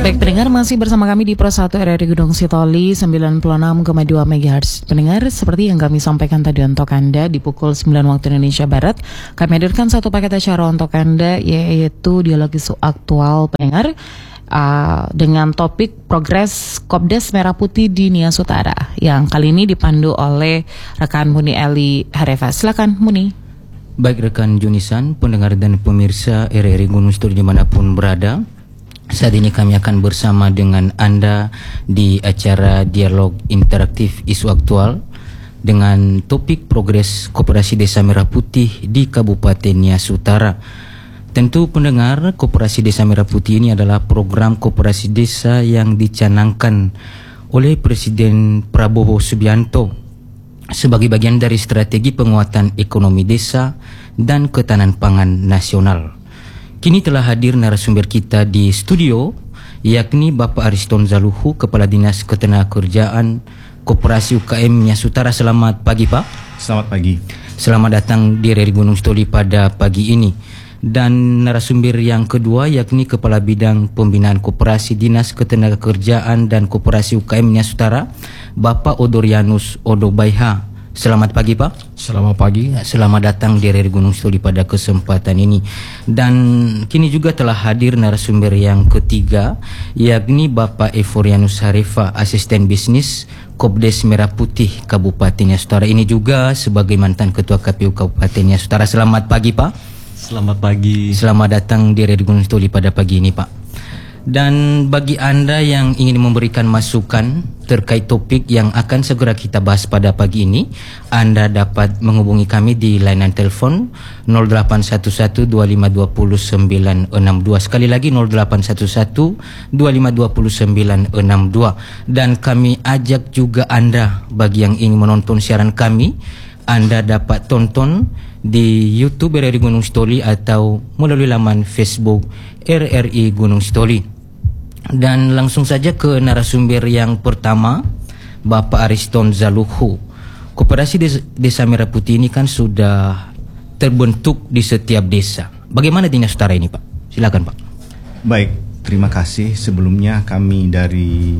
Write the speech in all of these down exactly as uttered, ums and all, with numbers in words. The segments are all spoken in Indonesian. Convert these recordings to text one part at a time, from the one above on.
Baik pendengar, masih bersama kami di Pro satu R R I Gunung Sitoli sembilan puluh enam koma dua megahertz. Pendengar, seperti yang kami sampaikan tadi untuk Anda di pukul sembilan waktu Indonesia Barat, kami hadirkan satu paket acara untuk Anda, yaitu dialog isu aktual pendengar uh, dengan topik progres Kopdes Merah Putih di Nias Utara, yang kali ini dipandu oleh rekan Muni Eli Harefa. Silakan Muni. Baik rekan Junisan, pendengar dan pemirsa R R I Gunung Sitoli dimanapun berada, saat ini kami akan bersama dengan Anda di acara Dialog Interaktif Isu Aktual dengan topik progres Koperasi Desa Merah Putih di Kabupaten Nias Utara. Tentu pendengar, Koperasi Desa Merah Putih ini adalah program koperasi desa yang dicanangkan oleh Presiden Prabowo Subianto sebagai bagian dari strategi penguatan ekonomi desa dan ketahanan pangan nasional. Kini telah hadir narasumber kita di studio, yakni Bapak Ariston Zaluhu, Kepala Dinas Ketenagakerjaan Koperasi U K M Nias Utara. Selamat pagi Pak. Selamat pagi. Selamat datang di R R I Gunung Sitoli pada pagi ini. Dan narasumber yang kedua yakni Kepala Bidang Pembinaan Koperasi Dinas Ketenagakerjaan dan Koperasi U K M Nias Utara, Bapak Odorianus Odobaiha. Selamat pagi Pak. Selamat pagi. Selamat datang di R R I Gunung Sitoli pada kesempatan ini. Dan kini juga telah hadir narasumber yang ketiga, yakni Bapak Euforianus Harefa, Asisten Bisnis Kopdes Merah Putih Kabupaten Nias Utara. Ini juga sebagai mantan Ketua K P U Kabupaten Nias Utara. Selamat pagi Pak. Selamat pagi. Selamat datang di R R I Gunung Sitoli pada pagi ini Pak. Dan bagi Anda yang ingin memberikan masukan terkait topik yang akan segera kita bahas pada pagi ini, Anda dapat menghubungi kami di layanan telepon nol delapan satu satu dua lima dua nol sembilan enam dua. Sekali lagi nol delapan satu satu dua lima dua nol sembilan enam dua. Dan kami ajak juga Anda, bagi yang ingin menonton siaran kami, Anda dapat tonton di YouTube R R I Gunung Sitoli atau melalui laman Facebook R R I Gunung Sitoli. Dan langsung saja ke narasumber yang pertama, Bapak Ariston Zaluhu. Koperasi Desa Merah Putih ini kan sudah terbentuk di setiap desa. Bagaimana di Nias Utara ini Pak? Silakan Pak. Baik, terima kasih. Sebelumnya kami dari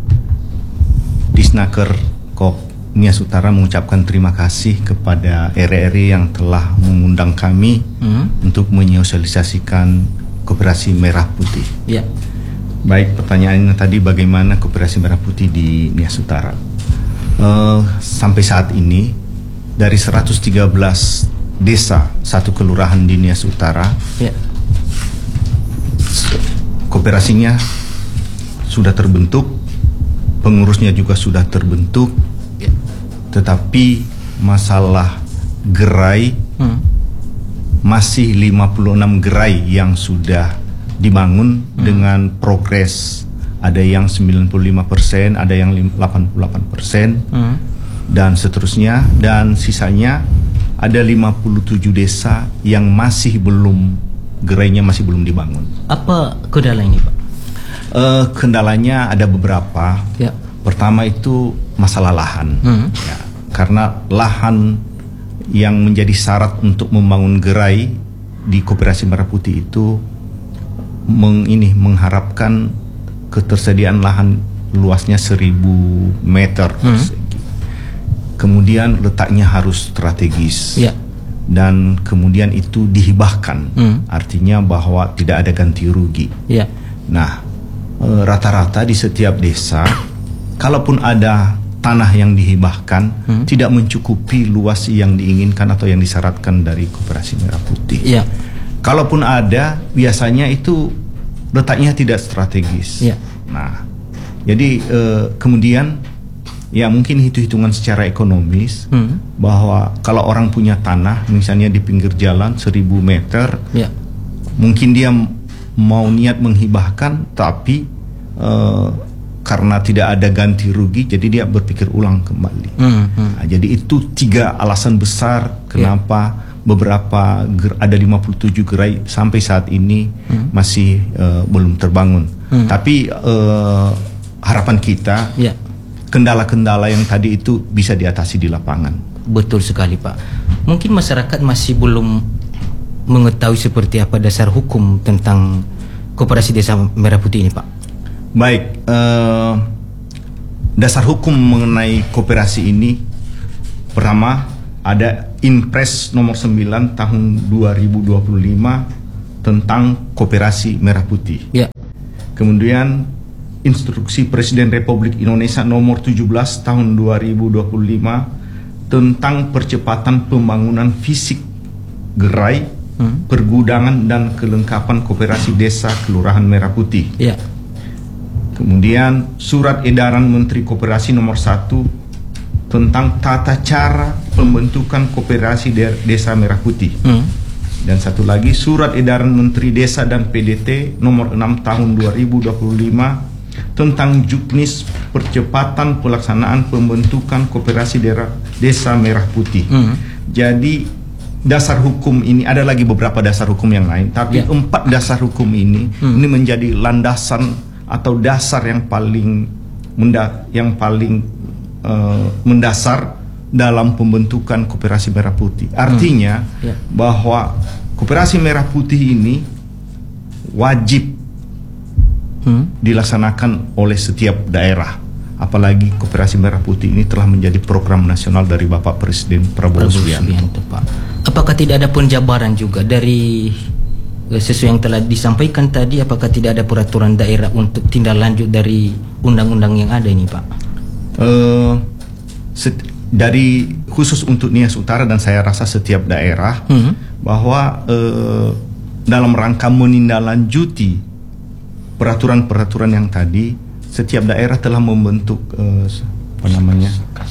Disnaker Kop Nias Utara mengucapkan terima kasih kepada R R I yang telah mengundang kami hmm. untuk menyosialisasikan Koperasi Merah Putih. Ya. Baik, pertanyaannya tadi bagaimana Koperasi Merah Putih di Nias Utara. Uh, sampai saat ini dari seratus tiga belas desa satu kelurahan di Nias Utara, ya. Koperasinya sudah terbentuk, pengurusnya juga sudah terbentuk, ya. Tetapi masalah gerai hmm. masih lima puluh enam gerai yang sudah dibangun hmm. dengan progres. Ada yang sembilan puluh lima persen, ada yang delapan puluh delapan persen, hmm. dan seterusnya. Dan sisanya ada lima puluh tujuh desa yang masih belum, gerainya masih belum dibangun. Apa kendala ini Pak? Uh, kendalanya ada beberapa. Ya. Pertama itu masalah lahan. Hmm. Ya, karena lahan yang menjadi syarat untuk membangun gerai di Koperasi Merah Putih itu Meng, ini mengharapkan ketersediaan lahan luasnya seribu meter persegi. Hmm. Kemudian letaknya harus strategis, ya. Dan kemudian itu dihibahkan, hmm. artinya bahwa tidak ada ganti rugi. Ya. Nah, e, rata-rata di setiap desa, kalaupun ada tanah yang dihibahkan, hmm. tidak mencukupi luas yang diinginkan atau yang disyaratkan dari Koperasi Merah Putih. Ya. Kalaupun ada, biasanya itu letaknya tidak strategis. Ya. Nah, jadi eh, kemudian ya mungkin hitung-hitungan secara ekonomis hmm. bahwa kalau orang punya tanah, misalnya di pinggir jalan seribu meter, ya. Mungkin dia mau niat menghibahkan, tapi eh, karena tidak ada ganti rugi, jadi dia berpikir ulang kembali. Hmm, hmm. Nah, jadi itu tiga alasan besar kenapa. Ya. Beberapa ada lima puluh tujuh gerai sampai saat ini hmm. masih uh, belum terbangun. Hmm. Tapi uh, harapan kita ya. Kendala-kendala yang tadi itu bisa diatasi di lapangan. Betul sekali Pak. Mungkin masyarakat masih belum mengetahui seperti apa dasar hukum tentang Koperasi Desa Merah Putih ini Pak. Baik, eh, dasar hukum mengenai koperasi ini pertama ada Inpres nomor sembilan tahun dua ribu dua puluh lima tentang koperasi merah putih. Ya. Kemudian Instruksi Presiden Republik Indonesia nomor tujuh belas tahun dua ribu dua puluh lima tentang percepatan pembangunan fisik gerai, hmm. pergudangan dan kelengkapan koperasi desa Kelurahan Merah Putih. Ya. Kemudian Surat Edaran Menteri Koperasi nomor satu tentang tata cara pembentukan koperasi desa Merah Putih. Hmm. Dan satu lagi Surat Edaran Menteri Desa dan P D T nomor enam tahun dua ribu dua puluh lima tentang juknis percepatan pelaksanaan pembentukan koperasi desa Merah Putih. Hmm. Jadi dasar hukum ini ada lagi beberapa dasar hukum yang lain, tapi yeah. empat dasar hukum ini hmm. ini menjadi landasan atau dasar yang paling menda yang paling uh, mendasar dalam pembentukan koperasi Merah Putih. Artinya hmm. yeah. bahwa koperasi Merah Putih ini wajib hmm. dilaksanakan oleh setiap daerah. Apalagi koperasi Merah Putih ini telah menjadi program nasional dari Bapak Presiden Prabowo Subianto. Pak. Apakah tidak ada penjabaran juga dari sesuai yang telah disampaikan tadi? Apakah tidak ada peraturan daerah untuk tindak lanjut dari undang-undang yang ada ini, Pak? Uh, set- dari khusus untuk Nias Utara dan saya rasa setiap daerah hmm. bahwa uh, dalam rangka menindaklanjuti peraturan-peraturan yang tadi, setiap daerah telah membentuk uh, apa namanya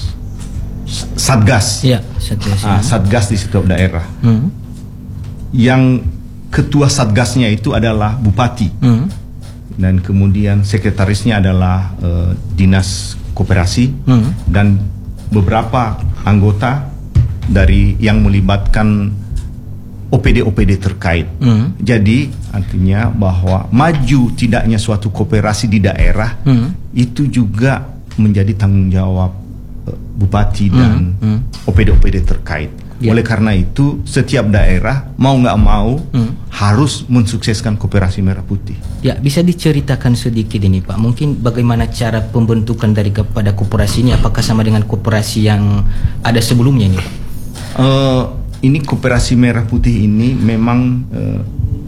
satgas, ya, satgas, ah, satgas di setiap daerah. Hmm. Yang ketua satgasnya itu adalah bupati, hmm. dan kemudian sekretarisnya adalah uh, dinas koperasi, hmm. dan beberapa anggota dari yang melibatkan O P D O P D terkait. Hmm. Jadi artinya bahwa maju tidaknya suatu koperasi di daerah hmm. itu juga menjadi tanggung jawab uh, bupati hmm. dan hmm. O P D O P D terkait. Yeah. Oleh karena itu setiap daerah mau nggak mau hmm. harus mensukseskan koperasi Merah Putih. Ya, bisa diceritakan sedikit ini Pak, mungkin bagaimana cara pembentukan dari kepada koperasi ini, apakah sama dengan koperasi yang ada sebelumnya ini Pak? Uh, ini koperasi Merah Putih ini memang uh,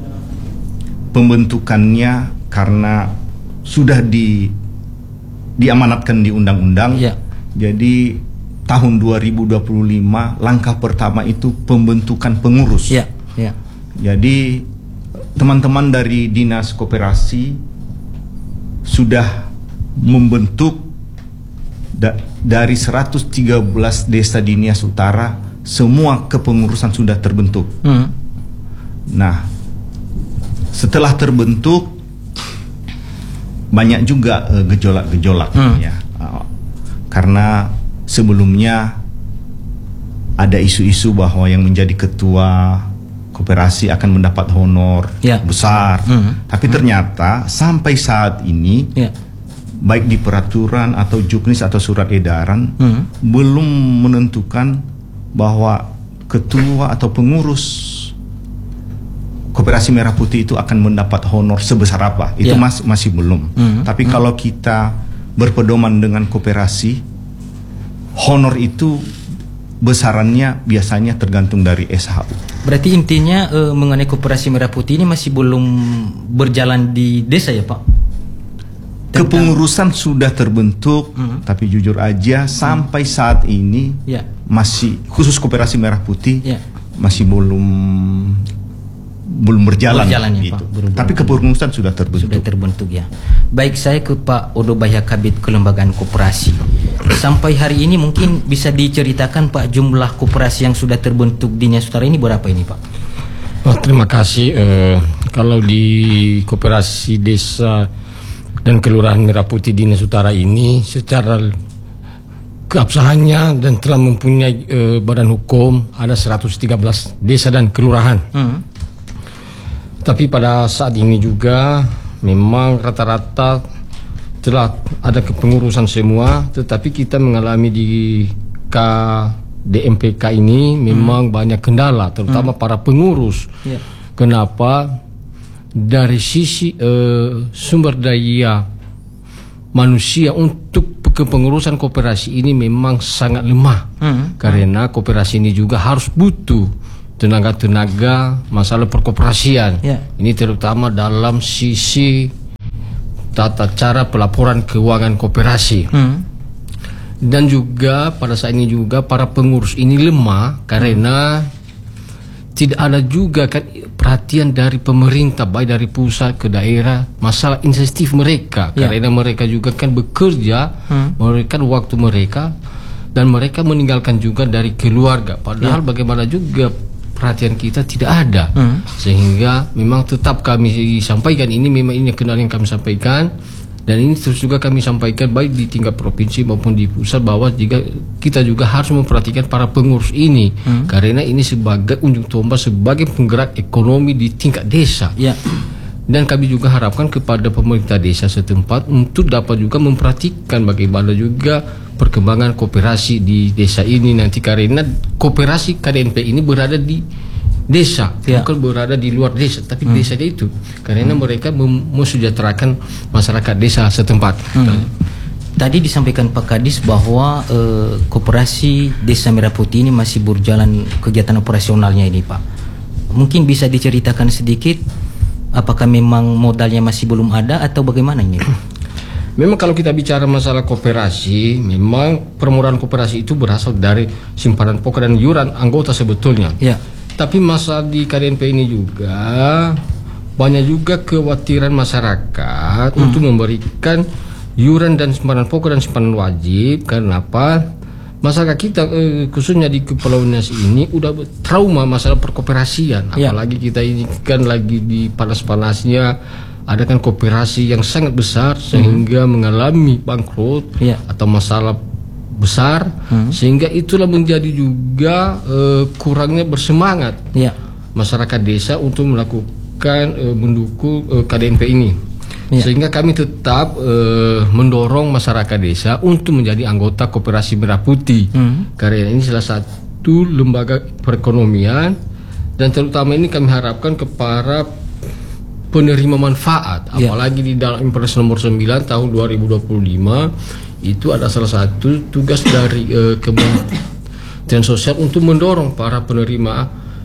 pembentukannya karena sudah di diamanatkan di undang-undang. Yeah. Jadi tahun dua ribu dua puluh lima langkah pertama itu pembentukan pengurus. Ya, ya. Jadi teman-teman dari Dinas Koperasi sudah membentuk da dari seratus tiga belas desa di Nias Utara, semua kepengurusan sudah terbentuk. Hmm. Nah, setelah terbentuk banyak juga gejolak-gejolak uh, hmm. ya. Uh, karena sebelumnya ada isu-isu bahwa yang menjadi ketua koperasi akan mendapat honor yeah. besar, mm-hmm. tapi ternyata sampai saat ini yeah. baik di peraturan atau juknis atau surat edaran mm-hmm. belum menentukan bahwa ketua atau pengurus koperasi Merah Putih itu akan mendapat honor sebesar apa. Itu yeah. mas- masih belum. Mm-hmm. Tapi mm-hmm. kalau kita berpedoman dengan koperasi, honor itu besarannya biasanya tergantung dari S H U. Berarti intinya e, mengenai koperasi Merah Putih ini masih belum berjalan di desa ya Pak? Tentang... Kepengurusan sudah terbentuk, hmm. tapi jujur aja hmm. sampai saat ini yeah. masih khusus koperasi Merah Putih yeah. masih belum belum berjalan, berjalan ya, gitu. Pak. Belum, tapi kepengurusan sudah terbentuk. Sudah terbentuk ya. Baik, saya ke Pak Odo Bahya Kabid Kelembagaan Koperasi. Sampai hari ini mungkin bisa diceritakan Pak jumlah koperasi yang sudah terbentuk di Nias Utara ini berapa ini Pak? Oh, terima kasih. Eh, kalau di koperasi desa dan Kelurahan Merah Putih di Nias Utara ini secara keabsahannya dan telah mempunyai eh, badan hukum ada seratus tiga belas desa dan kelurahan. Hmm. Tapi pada saat ini juga memang rata-rata telah ada kepengurusan semua, tetapi kita mengalami di K D M P K ini memang hmm. banyak kendala, terutama hmm. para pengurus. Yeah. Kenapa? Dari sisi uh, sumber daya manusia untuk kepengurusan koperasi ini memang sangat lemah. Hmm. Karena koperasi ini juga harus butuh tenaga-tenaga masalah perkoperasian. Yeah. Ini terutama dalam sisi tata cara pelaporan keuangan koperasi. Hmm. Dan juga pada saat ini juga para pengurus ini lemah karena hmm. tidak ada juga kan perhatian dari pemerintah baik dari pusat ke daerah masalah insentif mereka. Yeah. Karena mereka juga kan bekerja, hmm. memberikan waktu mereka dan mereka meninggalkan juga dari keluarga. Padahal yeah. bagaimana juga perhatian kita tidak ada. Hmm. Sehingga memang tetap kami sampaikan ini memang ini kenal yang kami sampaikan. Dan ini terus juga kami sampaikan baik di tingkat provinsi maupun di pusat bahwa jika kita juga harus memperhatikan para pengurus ini. Hmm. Karena ini sebagai ujung tombak sebagai penggerak ekonomi di tingkat desa. Ya. Dan kami juga harapkan kepada pemerintah desa setempat untuk dapat juga memperhatikan bagaimana juga perkembangan koperasi di desa ini nanti, karena koperasi K D N P ini berada di desa, ya. Bukan berada di luar desa, tapi hmm. desanya itu karena hmm. mereka mesejahterakan masyarakat desa setempat. Hmm. Tadi disampaikan Pak Kadis bahwa uh, koperasi Desa Merah Putih ini masih berjalan kegiatan operasionalnya ini, Pak. Mungkin bisa diceritakan sedikit apakah memang modalnya masih belum ada atau bagaimana ini? Memang kalau kita bicara masalah koperasi, memang permuraan koperasi itu berasal dari simpanan pokok dan iuran anggota sebetulnya. Ya. Tapi masa di K D N P ini juga banyak juga kekhawatiran masyarakat hmm. untuk memberikan iuran dan simpanan pokok dan simpanan wajib. Kenapa? Masyarakat kita eh, khususnya di Kepulauan Nias ini udah trauma masalah perkoperasian. Ya. Apalagi kita ini kan lagi di panas-panasnya, ada kan koperasi yang sangat besar sehingga hmm. mengalami bangkrut ya. Atau masalah besar, hmm. sehingga itulah menjadi juga uh, kurangnya bersemangat ya. Masyarakat desa untuk melakukan uh, mendukung uh, K D N P ini ya. Sehingga kami tetap uh, mendorong masyarakat desa untuk menjadi anggota Koperasi Merah Putih hmm. karena ini salah satu lembaga perekonomian dan terutama ini kami harapkan kepada penerima manfaat ya. Apalagi di dalam Impres nomor sembilan tahun dua ribu dua puluh lima itu ada salah satu tugas dari uh, Kementerian Sosial untuk mendorong para penerima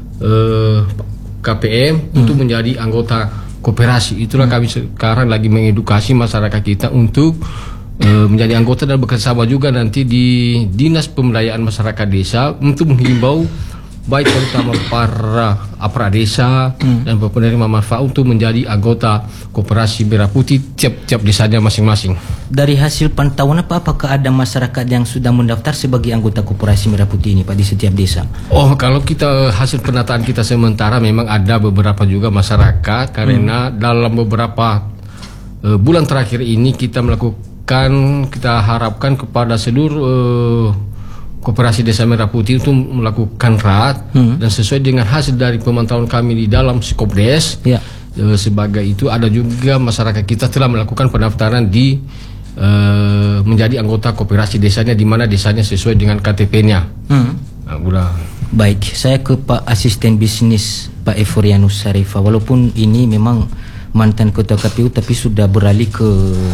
uh, K P M hmm. untuk menjadi anggota koperasi. Itulah hmm. kami sekarang lagi mengedukasi masyarakat kita untuk uh, menjadi anggota dan bekerjasama juga nanti di Dinas Pemberdayaan Masyarakat Desa untuk menghimbau baik terutama para aparat desa hmm. dan penerima manfaat untuk menjadi anggota Koperasi Merah Putih tiap-tiap desanya masing-masing. Dari hasil pantauan apa, apakah ada masyarakat yang sudah mendaftar sebagai anggota Koperasi Merah Putih ini, Pak, di setiap desa? Oh, kalau kita hasil penataan kita sementara memang ada beberapa juga masyarakat karena hmm. dalam beberapa uh, bulan terakhir ini kita melakukan, kita harapkan kepada seluruh uh, Koperasi Desa Merah Putih itu melakukan rat hmm. dan sesuai dengan hasil dari pemantauan kami di dalam Psikopdes ya. e, sebagai itu ada juga masyarakat kita telah melakukan pendaftaran di e, menjadi anggota koperasi desanya di mana desanya sesuai dengan K T P-nya. Hmm. Nah, udah. Baik, saya ke Pak Asisten Bisnis Pak Evorianus Sarifa. Walaupun ini memang mantan Ketua K P U tapi sudah beralih ke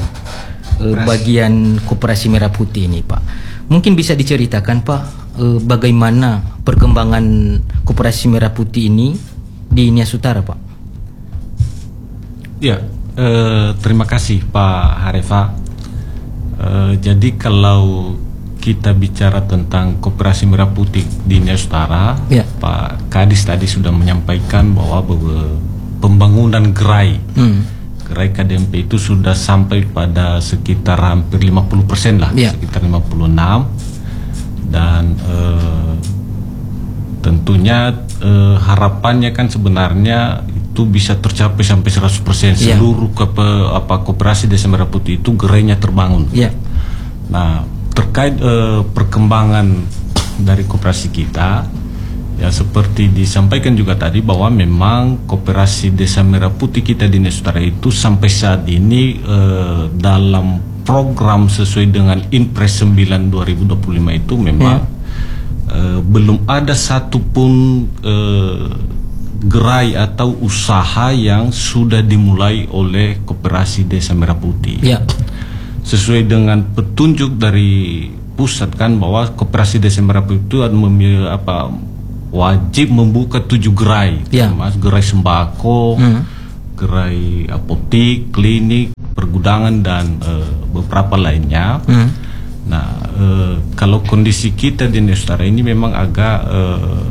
e, bagian Koperasi Merah Putih ini, Pak. Mungkin bisa diceritakan, Pak, eh, bagaimana perkembangan Koperasi Merah Putih ini di Nias Utara, Pak? Ya, eh, terima kasih Pak Harefa. Eh, jadi kalau kita bicara tentang Koperasi Merah Putih di Nias Utara, ya. Pak Kadis tadi sudah menyampaikan bahwa pembangunan gerai hmm. gerai K D N P itu sudah sampai pada sekitar hampir lima puluh persen lah, yeah. sekitar lima puluh enam, dan eh, tentunya eh, harapannya kan sebenarnya itu bisa tercapai sampai seratus persen yeah. seluruh kepe, apa Koperasi Desa Merah Putih itu gerainya terbangun. Yeah. Nah, terkait eh, perkembangan dari koperasi kita, ya seperti disampaikan juga tadi bahwa memang Koperasi Desa Merah Putih kita di Nias Utara itu sampai saat ini eh, dalam program sesuai dengan Impres sembilan dua ribu dua puluh lima itu memang ya. eh, belum ada satupun eh, gerai atau usaha yang sudah dimulai oleh Koperasi Desa Merah Putih. Ya. sesuai dengan petunjuk dari pusat kan bahwa Koperasi Desa Merah Putih itu ada memilih apa wajib membuka tujuh gerai, ya. Mas, gerai sembako, hmm. gerai apotik, klinik, pergudangan dan uh, beberapa lainnya. Hmm. Nah, uh, kalau kondisi kita di Nusantara ini memang agak uh,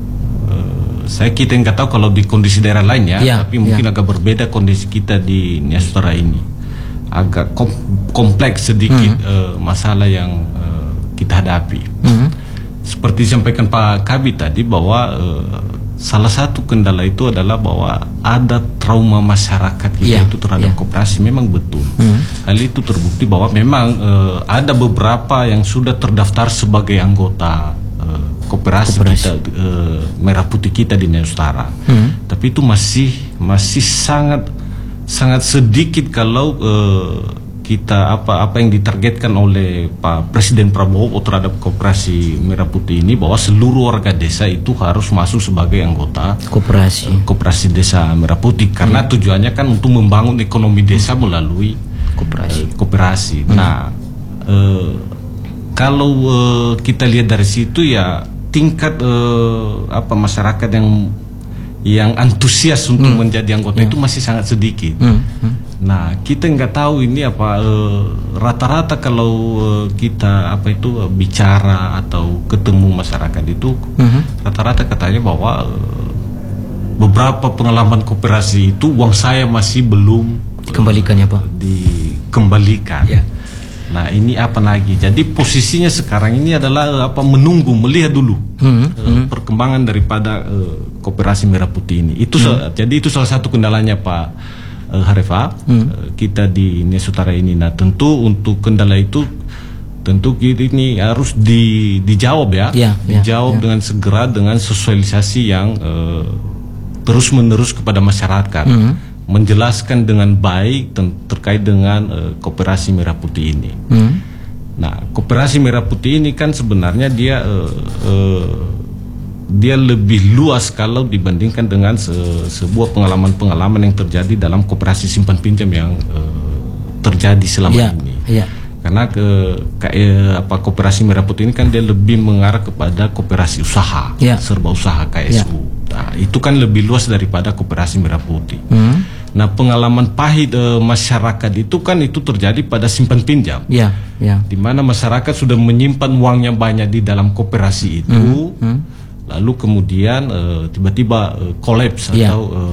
uh, saya kita nggak tahu kalau di kondisi daerah lain ya, ya tapi mungkin ya. agak berbeda kondisi kita di Nusantara ini. Agak kom kompleks sedikit hmm. uh, masalah yang uh, kita hadapi. Hmm. Seperti disampaikan Pak Kabid tadi bahwa uh, salah satu kendala itu adalah bahwa ada trauma masyarakat kita yeah. itu terhadap yeah. koperasi, memang betul. Hmm. Hal itu terbukti bahwa memang uh, ada beberapa yang sudah terdaftar sebagai anggota uh, koperasi, koperasi kita uh, Merah Putih kita di Nusantara. Hmm. Tapi itu masih masih sangat sangat sedikit kalau uh, kita apa apa yang ditargetkan oleh Pak Presiden Prabowo terhadap Koperasi Merah Putih ini, bahwa seluruh warga desa itu harus masuk sebagai anggota koperasi uh, Koperasi Desa Merah Putih, karena hmm. tujuannya kan untuk membangun ekonomi desa melalui koperasi. Uh, koperasi. Hmm. Nah, uh, kalau uh, kita lihat dari situ ya tingkat uh, apa masyarakat yang yang antusias untuk hmm. menjadi anggota yeah. itu masih sangat sedikit. Hmm. Hmm. Nah, kita nggak tahu ini apa rata-rata uh, kalau uh, kita apa itu uh, bicara atau ketemu masyarakat itu rata-rata hmm. katanya bahwa uh, beberapa pengalaman koperasi itu uang saya masih belum dikembalikan ya Pak. Dikembalikan. Yeah. Nah, ini apa lagi? Jadi posisinya sekarang ini adalah apa, menunggu, melihat dulu hmm, uh, hmm. perkembangan daripada uh, Koperasi Merah Putih ini. Itu hmm. jadi itu salah satu kendalanya Pak uh, Harefa hmm. uh, kita di Nusantara ini. Nah, tentu untuk kendala itu tentu ini harus di, dijawab ya, ya dijawab ya, dengan ya. segera dengan sosialisasi yang uh, terus menerus kepada masyarakat. Hmm. Menjelaskan dengan baik terkait dengan uh, Koperasi Merah Putih ini. Hmm. Nah, Koperasi Merah Putih ini kan sebenarnya dia uh, uh, dia lebih luas kalau dibandingkan dengan se sebuah pengalaman-pengalaman yang terjadi dalam koperasi simpan pinjam yang uh, terjadi selama yeah. ini. Yeah. Karena ke, ke apa Koperasi Merah Putih ini kan dia lebih mengarah kepada koperasi usaha, yeah. serba usaha K S U. Yeah. Nah, itu kan lebih luas daripada Koperasi Merah Putih. Hmm. Nah, pengalaman pahit e, masyarakat itu kan itu terjadi pada simpan pinjam, ya, ya. di mana masyarakat sudah menyimpan uangnya banyak di dalam koperasi itu, mm, mm. lalu kemudian tiba-tiba e, kolaps e, ya. atau e,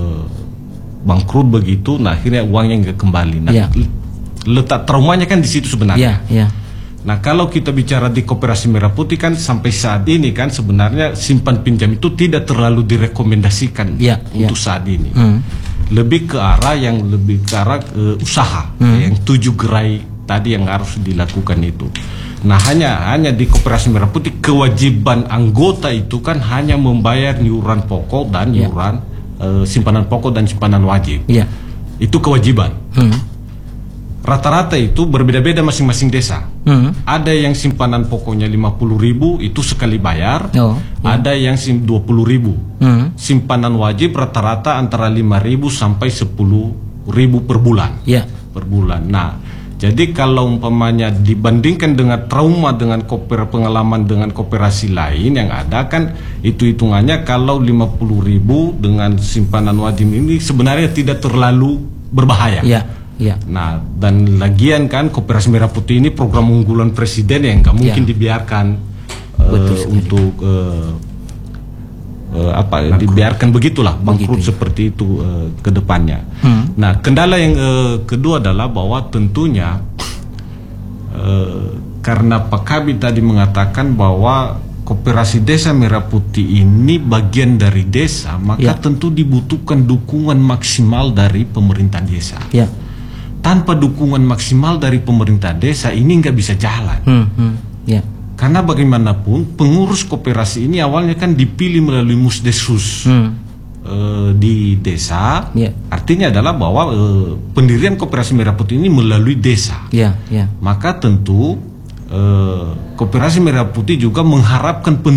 bangkrut begitu, nah akhirnya uangnya nggak kembali. Nah, ya. letak traumanya kan di situ sebenarnya. Ya, ya. Nah, kalau kita bicara di Koperasi Merah Putih kan sampai saat ini kan sebenarnya simpan pinjam itu tidak terlalu direkomendasikan ya, untuk ya. saat ini. Mm. Lebih ke arah yang lebih ke arah uh, usaha, hmm. yang tujuh gerai tadi yang harus dilakukan itu. Nah, hanya hanya di Koperasi Merah Putih kewajiban anggota itu kan hanya membayar iuran pokok dan yeah. iuran uh, simpanan pokok dan simpanan wajib. Yeah. Itu kewajiban. Hmm. Rata-rata itu berbeda-beda masing-masing desa. Hmm. Ada yang simpanan pokoknya lima puluh ribu itu sekali bayar. Oh, yeah. Ada yang sim dua puluh ribu. Hmm. Simpanan wajib rata-rata antara lima ribu sampai sepuluh ribu per bulan. Yeah. Per bulan. Nah, jadi kalau umpamanya dibandingkan dengan trauma dengan koper pengalaman dengan koperasi lain yang ada kan itu hitungannya kalau lima puluh ribu dengan simpanan wajib ini sebenarnya tidak terlalu berbahaya. Yeah. Ya. Nah, dan lagian kan Koperasi Merah Putih ini program unggulan presiden yang nggak mungkin ya. dibiarkan uh, untuk uh, uh, apa bangkrut. dibiarkan begitulah bangkrut Begitu. seperti itu uh, ke depannya. Hmm. Nah, kendala yang uh, kedua adalah bahwa tentunya uh, karena Pak Kabid tadi mengatakan bahwa Koperasi Desa Merah Putih ini bagian dari desa, maka ya. tentu dibutuhkan dukungan maksimal dari pemerintah desa. Ya. Tanpa dukungan maksimal dari pemerintah desa ini nggak bisa jalan. Hmm, hmm, yeah. Karena bagaimanapun pengurus koperasi ini awalnya kan dipilih melalui musdesus hmm. uh, di desa. Yeah. Artinya adalah bahwa uh, pendirian Koperasi Merah Putih ini melalui desa. Yeah, yeah. Maka tentu uh, Koperasi Merah Putih juga mengharapkan penuh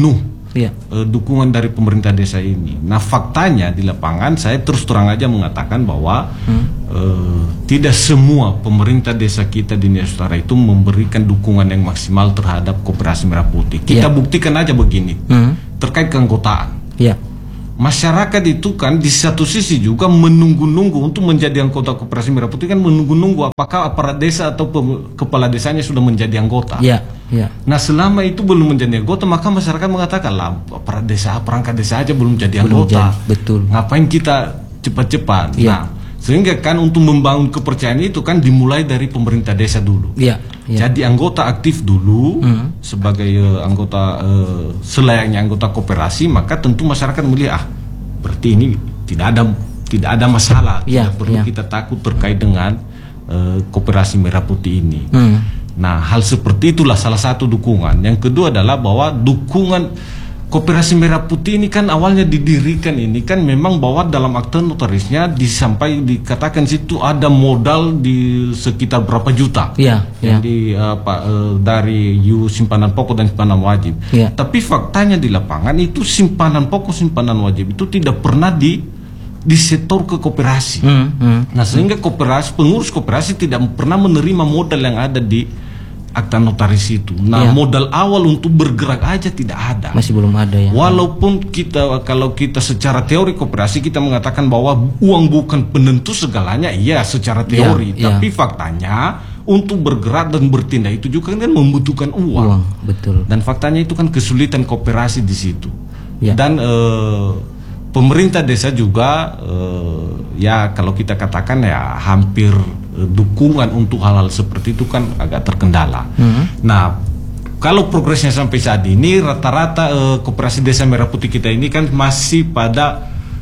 ya. uh, dukungan dari pemerintah desa ini. Nah faktanya di lapangan saya terus terang aja mengatakan bahwa hmm. uh, tidak semua pemerintah desa kita di Nias Utara itu memberikan dukungan yang maksimal terhadap Koperasi Merah Putih. Kita ya. buktikan aja begini hmm. terkait keanggotaan. Ya. Masyarakat itu kan di satu sisi juga menunggu-nunggu untuk menjadi anggota Koperasi Merah Putih, kan menunggu-nunggu apakah aparat desa atau kepala desanya sudah menjadi anggota. Ya, ya. Nah selama itu belum menjadi anggota, maka masyarakat mengatakan lah aparat desa, perangkat desa aja belum jadi anggota. Belum jadi, betul. Ngapain kita cepat-cepat? Ya. Nah sehingga kan untuk membangun kepercayaan itu kan dimulai dari pemerintah desa dulu. Ya, ya. Jadi anggota aktif dulu hmm. sebagai uh, anggota uh, selayaknya anggota koperasi, maka tentu masyarakat melihat ah berarti ini tidak ada tidak ada masalah, ya, tidak perlu ya. kita takut terkait dengan uh, Koperasi Merah Putih ini. Hmm. Nah hal seperti itulah salah satu dukungan. Yang kedua adalah bahwa dukungan Koperasi Merah Putih ini kan awalnya didirikan ini kan memang bahwa dalam akte notarisnya disampai dikatakan situ ada modal di sekitar berapa juta ya, yang ya. di apa uh, dari you simpanan pokok dan simpanan wajib. Ya. Tapi faktanya di lapangan itu simpanan pokok simpanan wajib itu tidak pernah di disetor ke koperasi. Hmm, hmm, nah sehingga koperasi pengurus koperasi tidak pernah menerima modal yang ada di akta notaris itu. Nah ya. modal awal untuk bergerak aja tidak ada. Masih belum ada ya. Walaupun kita kalau kita secara teori koperasi kita mengatakan bahwa uang bukan penentu segalanya, iya secara teori. Ya, tapi ya. faktanya untuk bergerak dan bertindak itu juga kan membutuhkan uang. uang. Betul. Dan faktanya itu kan kesulitan koperasi di situ. Ya. Dan eh, pemerintah desa juga eh, ya kalau kita katakan ya hampir dukungan untuk hal-hal seperti itu kan agak terkendala. Hmm. Nah, kalau progresnya sampai saat ini rata-rata uh, Koperasi Desa Merah Putih kita ini kan masih pada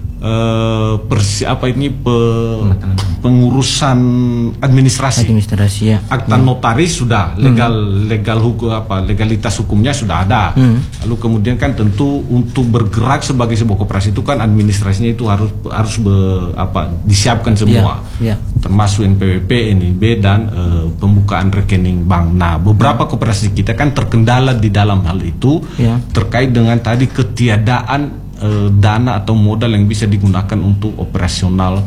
uh, persi apa ini pe, pengurusan administrasi. Administrasi ya. Akta hmm. notaris sudah legal hmm. legal hukum apa legalitas hukumnya sudah ada. Hmm. Lalu kemudian kan tentu untuk bergerak sebagai sebuah koperasi itu kan administrasinya itu harus harus be, apa disiapkan semua. Ya. Ya. Termasuk N P W P, N I B dan uh, pembukaan rekening bank. Nah, beberapa koperasi kita kan terkendala di dalam hal itu ya. terkait dengan tadi ketiadaan uh, dana atau modal yang bisa digunakan untuk operasional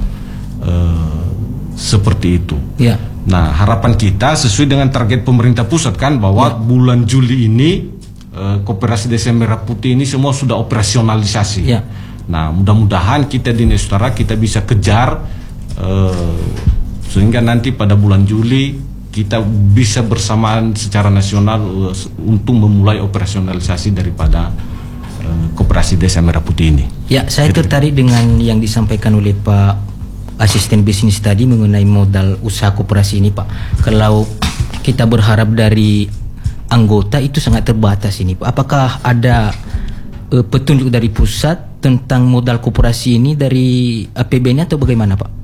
uh, seperti itu. Ya. Nah, harapan kita sesuai dengan target pemerintah pusat kan bahwa ya. bulan Juli ini uh, Koperasi Desa Merah Putih ini semua sudah operasionalisasi. Ya. Nah, mudah-mudahan kita di Nias Utara kita bisa kejar Uh, sehingga nanti pada bulan Juli kita bisa bersamaan secara nasional uh, untuk memulai operasionalisasi daripada uh, Koperasi Desa Merah Putih ini. Ya, saya Jadi, tertarik dengan yang disampaikan oleh Pak Asisten Bisnis tadi mengenai modal usaha koperasi ini, Pak. Kalau kita berharap dari anggota itu sangat terbatas ini, Pak. Apakah ada uh, petunjuk dari pusat tentang modal koperasi ini dari A P B N atau bagaimana, Pak?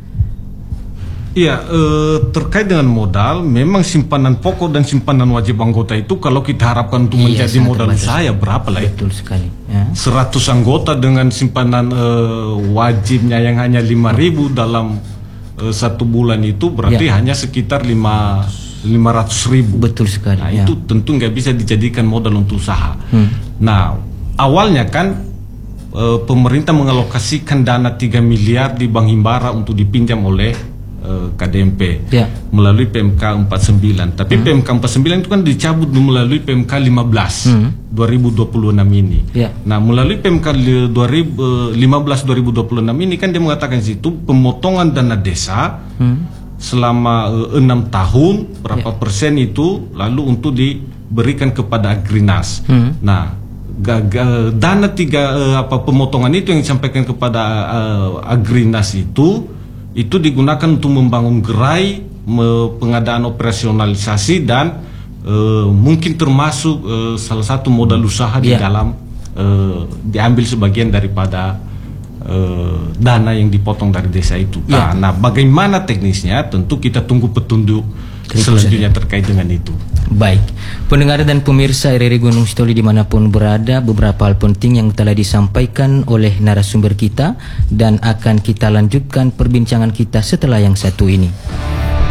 Iya, eh, terkait dengan modal, memang simpanan pokok dan simpanan wajib anggota itu kalau kita harapkan untuk iya, menjadi modal usaha ya berapa lah ya? Betul sekali. Ya. seratus anggota dengan simpanan eh, wajibnya yang hanya lima ribu dalam eh, satu bulan itu berarti ya. hanya sekitar lima ratus ribu. Betul sekali. Nah ya. itu tentu nggak bisa dijadikan modal untuk usaha. Hmm. Nah awalnya kan eh, pemerintah mengalokasikan dana tiga miliar di Bank Himbara untuk dipinjam oleh K D M P ya. melalui P M K empat puluh sembilan. Tapi hmm. P M K empat puluh sembilan itu kan dicabut melalui P M K lima belas hmm. dua ribu dua puluh enam ini. Ya. Nah, melalui P M K dua ribu lima belas dua ribu dua puluh enam ini kan dia mengatakan situ pemotongan dana desa hmm. selama uh, enam tahun berapa ya. persen itu lalu untuk diberikan kepada Agrinas. Hmm. Nah, gagal, dana tiga uh, apa pemotongan itu yang disampaikan kepada uh, Agrinas itu itu digunakan untuk membangun gerai, me, pengadaan operasionalisasi dan e, mungkin termasuk e, salah satu modal usaha yeah. di dalam e, diambil sebagian daripada e, dana yang dipotong dari desa itu. Yeah. Nah, nah, bagaimana teknisnya tentu kita tunggu petunjuk selanjutnya terkait dengan itu. Baik, pendengar dan pemirsa R R I Gunung Sitoli dimanapun berada, beberapa hal penting yang telah disampaikan oleh narasumber kita dan akan kita lanjutkan perbincangan kita setelah yang satu ini.